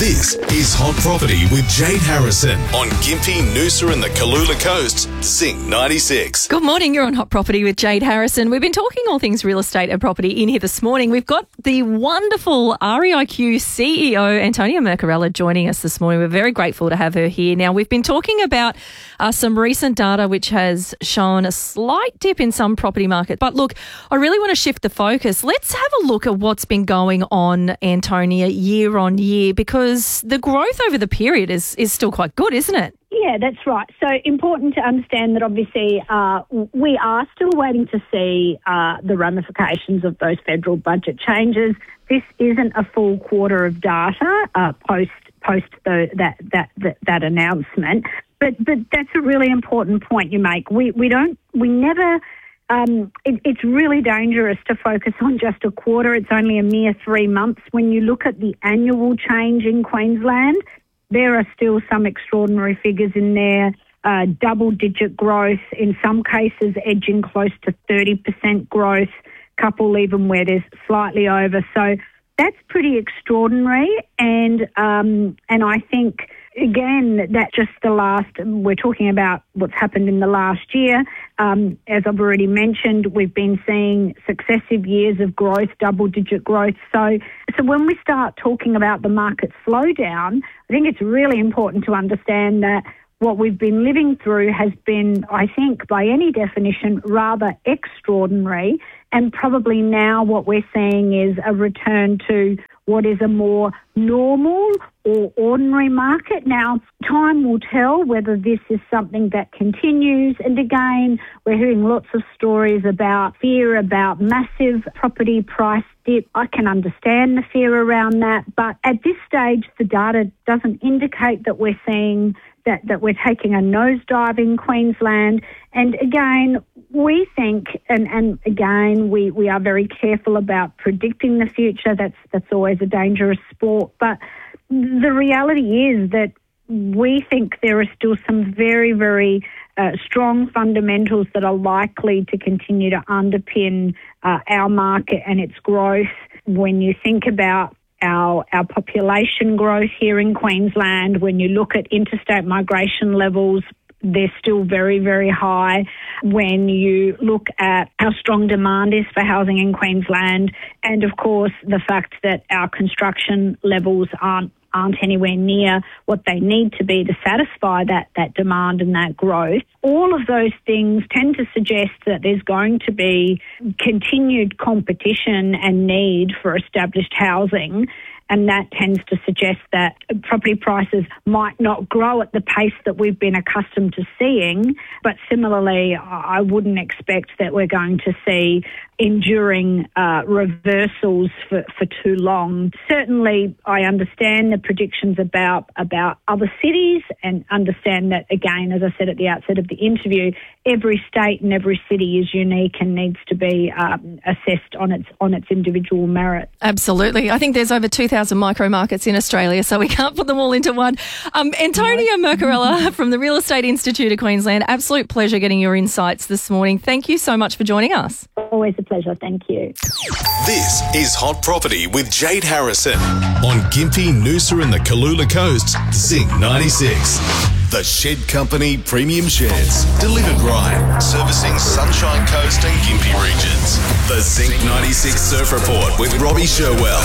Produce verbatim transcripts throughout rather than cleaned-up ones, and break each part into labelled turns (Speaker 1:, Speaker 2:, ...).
Speaker 1: This is Hot Property with Jade Harrison on Gympie, Noosa and the Kalula Coast, Zinc ninety-six.
Speaker 2: Good morning, you're on Hot Property with Jade Harrison. We've been talking all things real estate and property in here this morning. We've got the wonderful R E I Q C E O, Antonia Mercarella, joining us this morning. We're very grateful to have her here. Now, we've been talking about uh, some recent data which has shown a slight dip in some property markets. But look, I really want to shift the focus. Let's have a look at what's been going on, Antonia, year on year, because the growth over the period is, is still quite good, isn't it?
Speaker 3: Yeah, that's right. So important to understand that obviously uh, we are still waiting to see uh, the ramifications of those federal budget changes. This isn't a full quarter of data uh, post post the, that, that that that announcement, but but that's a really important point you make. We we don't we never. Um, it, it's really dangerous to focus on just a quarter. It's only a mere three months. When you look at the annual change in Queensland, there are still some extraordinary figures in there, uh, double-digit growth, in some cases edging close to thirty percent growth, couple even where there's slightly over. So that's pretty extraordinary, and um, and I think, again, that just the last, we're talking about what's happened in the last year. Um, as I've already mentioned, we've been seeing successive years of growth, double-digit growth. So, so when we start talking about the market slowdown, I think it's really important to understand that what we've been living through has been, I think, by any definition, rather extraordinary. And probably now what we're seeing is a return to what is a more normal or ordinary market. Now, time will tell whether this is something that continues. And again, we're hearing lots of stories about fear about massive property price dip. I can understand the fear around that. But at this stage, the data doesn't indicate that we're seeing that, that we're taking a nosedive in Queensland. And again, we think, and, and again, we, we are very careful about predicting the future. That's that's always a dangerous sport. But the reality is that we think there are still some very, very uh, strong fundamentals that are likely to continue to underpin uh, our market and its growth. When you think about Our, our population growth here in Queensland, when you look at interstate migration levels, they're still very, very high. When you look at how strong demand is for housing in Queensland, and of course the fact that our construction levels aren't aren't anywhere near what they need to be to satisfy that, that demand and that growth. All of those things tend to suggest that there's going to be continued competition and need for established housing, and that tends to suggest that property prices might not grow at the pace that we've been accustomed to seeing. But similarly, I wouldn't expect that we're going to see enduring uh, reversals for, for too long. Certainly, I understand the predictions about, about other cities, and understand that, again, as I said at the outset of the interview, every state and every city is unique and needs to be um, assessed on its on its individual merit.
Speaker 2: Absolutely. I think there's over two thousand micro markets in Australia, so we can't put them all into one. Um, Antonia Mercarella from the Real Estate Institute of Queensland, absolute pleasure getting your insights this morning. Thank you so much for joining us.
Speaker 3: Always a pleasure. Thank you.
Speaker 1: This is Hot Property with Jade Harrison on Gympie, Noosa and the Kalula Coast, Zinc ninety-six. The Shed Company Premium Sheds. Delivered right. Servicing Sunshine Coast and Gympie regions. The Zinc ninety-six Surf Report with Robbie Sherwell.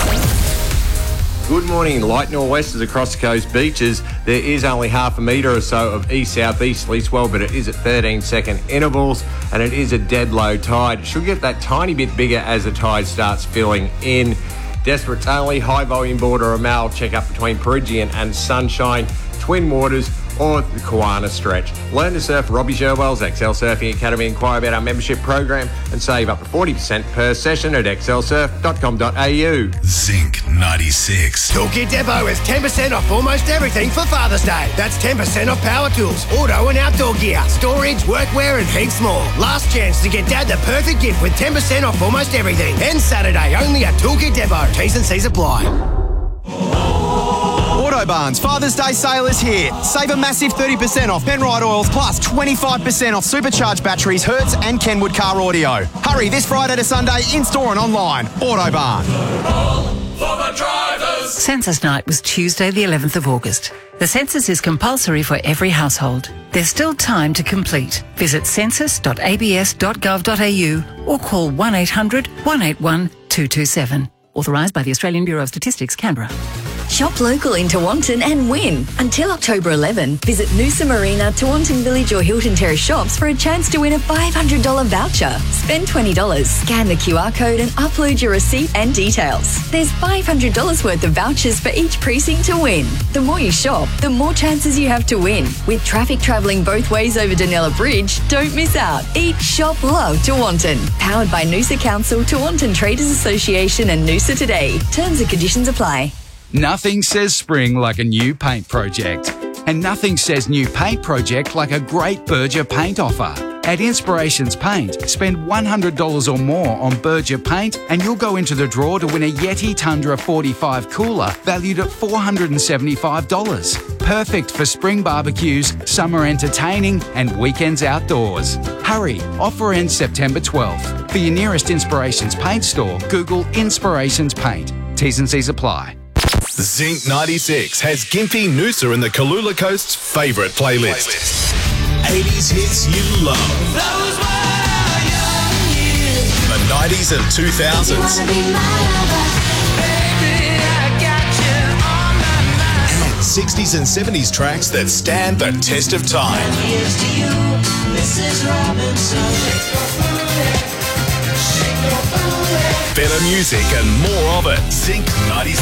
Speaker 4: Good morning. Light nor'westers across the coast beaches. There is only half a metre or so of east-southeasterly swell, but it is at thirteen second intervals, and it is a dead low tide. It should get that tiny bit bigger as the tide starts filling in. Desperate only high volume border of Mal check up between Peregian and Sunshine, Twin Waters, or the Kawana stretch. Learn to surf Robbie Sherwell's Excel Surfing Academy. Inquire about our membership program and save up to forty percent per session at excel surf dot com dot a u.
Speaker 1: Zinc ninety-six.
Speaker 5: Toolkit Depot is ten percent off almost everything for Father's Day. That's ten percent off power tools, auto and outdoor gear, storage, workwear and heaps more. Last chance to get Dad the perfect gift with ten percent off almost everything. Ends Saturday only at Toolkit Depot. T's and C's apply.
Speaker 6: Autobarn's Father's Day sale is here. Save a massive thirty percent off Penrite oils plus twenty-five percent off supercharged batteries, Hertz and Kenwood car audio. Hurry this Friday to Sunday in-store and online. Autobarn.
Speaker 1: for the drivers.
Speaker 7: Census night was Tuesday the eleventh of August. The census is compulsory for every household. There's still time to complete. Visit census dot a b s dot gov dot a u or call one eight hundred, one eight one, two two seven. Authorised by the Australian Bureau of Statistics, Canberra.
Speaker 8: Shop local in Tewantin and win. Until October eleventh, visit Noosa Marina, Tewantin Village or Hilton Terrace shops for a chance to win a five hundred dollars voucher. Spend twenty dollars, scan the Q R code and upload your receipt and details. There's five hundred dollars worth of vouchers for each precinct to win. The more you shop, the more chances you have to win. With traffic travelling both ways over Danella Bridge, don't miss out. Eat, shop, love Tewantin. Powered by Noosa Council, Tewantin Traders Association and Noosa Today. Terms and conditions apply.
Speaker 9: Nothing says spring like a new paint project. And nothing says new paint project like a great Berger paint offer. At Inspirations Paint, spend one hundred dollars or more on Berger paint and you'll go into the draw to win a Yeti Tundra forty-five cooler valued at four hundred seventy-five dollars. Perfect for spring barbecues, summer entertaining and weekends outdoors. Hurry, offer ends September twelfth. For your nearest Inspirations Paint store, Google Inspirations Paint. T's and C's apply.
Speaker 1: Zinc ninety-six has Gympie, Noosa and the Kalula Coast's favourite playlist. eighties hits you love. Those were young years. The nineties and two thousands. And sixties and seventies tracks that stand the test of time. Better music and more of it. Zinc ninety-six.